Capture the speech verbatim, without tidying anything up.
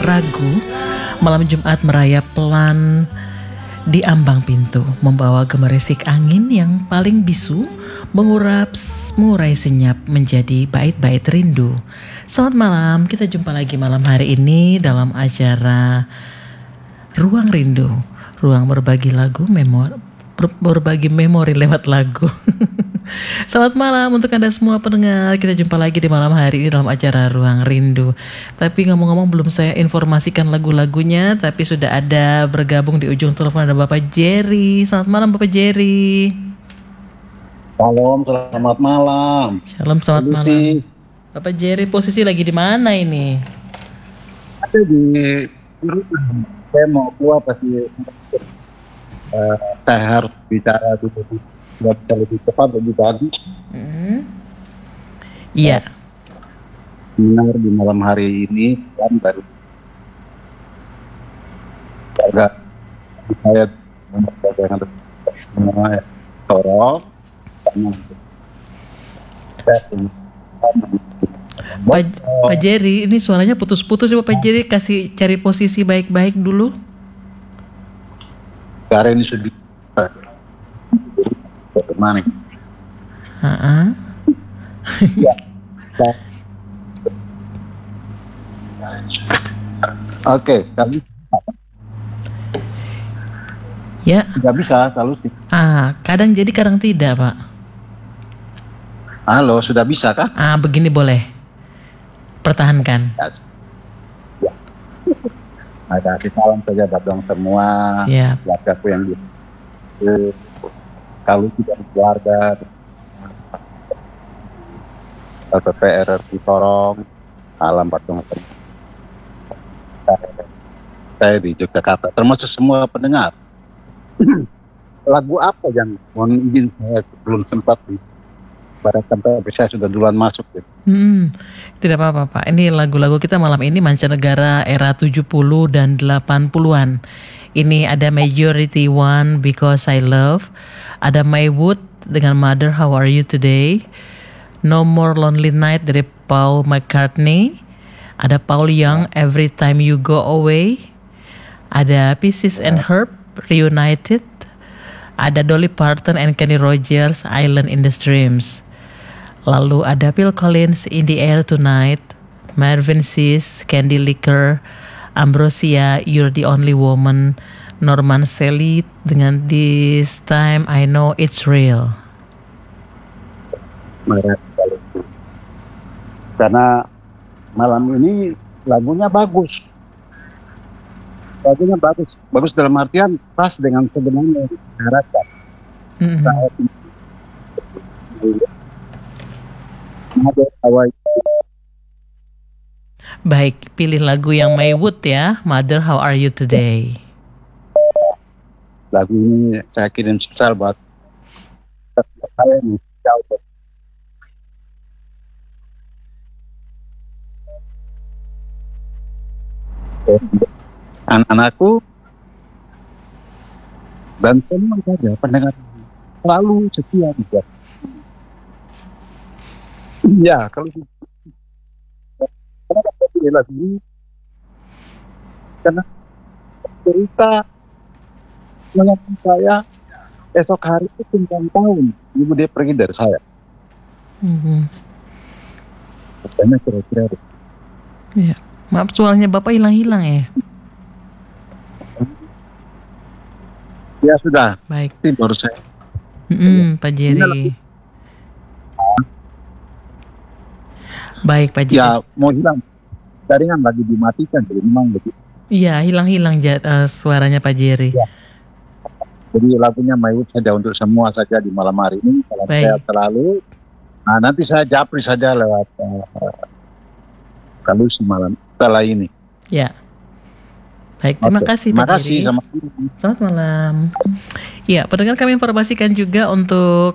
ragu, malam Jumat merayap pelan di ambang pintu, membawa gemerisik angin yang paling bisu, mengurap, mengurai senyap menjadi bait-bait rindu. Selamat malam, kita jumpa lagi malam hari ini dalam acara Ruang Rindu, ruang berbagi lagu, memori, berbagi memori lewat lagu. Selamat malam untuk Anda semua pendengar. Kita jumpa lagi di malam hari ini dalam acara Ruang Rindu. Tapi ngomong-ngomong belum saya informasikan lagu-lagunya, tapi sudah ada bergabung di ujung telepon ada Bapak Jerry. Selamat malam Bapak Jerry. Shalom, selamat malam. Shalom, selamat Selamat malam. Bapak Jerry posisi lagi di mana ini? Ada di rumah. Saya mau keluar tapi uh, saya harus bicara dulu. Tidak bisa lebih cepat, lebih bagus. Hmm. Iya. Benar di malam hari ini kan baru agak saya dengan semua ya tolong karena Pak, Pak Jerry, ini suaranya putus-putus ya Pak Jerry, kasih cari posisi baik-baik dulu. Karena ini sudah bagaimana? Uh-uh. Ya, saya... Oke, kami ya. Tidak bisa kalau sih. Ah, kadang jadi kadang tidak Pak. Halo, sudah bisa kah? Ah, begini boleh. Pertahankan. Ya. Ya. Ada kasih salam saja datang semua. Siap. Keluargaku yang di kalau tidak keluarga L P P R R di Sorong, alam Batung, saya di Yogyakarta, termasuk semua pendengar. Lagu apa yang mohon izin saya belum sempat di pada sampai saya sudah duluan masuk gitu. Hmm, tidak apa-apa Pak. Ini lagu-lagu kita malam ini mancanegara era tujuh puluh dan delapan puluhan. Ini ada Majority One, Because I Love. Ada Maywood dengan Mother, How Are You Today. No More Lonely Night dari Paul McCartney. Ada Paul Young, Every Time You Go Away. Ada Pieces and Herb, Reunited. Ada Dolly Parton and Kenny Rogers, Island in the Streams. Lalu ada Phil Collins, In the Air Tonight. Marvin Seas, Candy Liquor. Ambrosia, You're the Only Woman. Norman Selly dengan This Time I Know It's Real. Karena malam ini lagunya bagus. Lagunya bagus. Bagus dalam artian pas dengan sebenarnya diharapkan. Mm-hmm. Baik, pilih lagu yang Maywood ya, Mother, How Are You Today. Lagu ini saya kirim spesial buat saya nih, jauh. Anak-anakku dan semua saja pendengar selalu setia juga. Ya, kalau kenapa saya pilih lagu ini? Karena cerita mengenai saya esok hari itu sembilan tahun ibu dia pergi dari saya. Mm-hmm. Katanya kira-kira. Ya, maaf suaranya Bapak hilang-hilang ya. Ya sudah. Baik. Ini baru saya. Mm-hmm, Pak Jerry. Baik Pak Jerry. Ya mau hilang. Jaringan lagi dimatikan jadi memang begitu. Iya hilang-hilang uh, suaranya Pak Jerry. Ya. Jadi lagunya Maywood saja untuk semua saja di malam hari ini. Salam sehat selalu. Nah nanti saya japri saja lewat uh, kalau semalam setelah ini. Ya. Baik, terima Oke. kasih Pak Jerry. Terima kasih. Selamat malam. Ya, pendengar kami informasikan juga untuk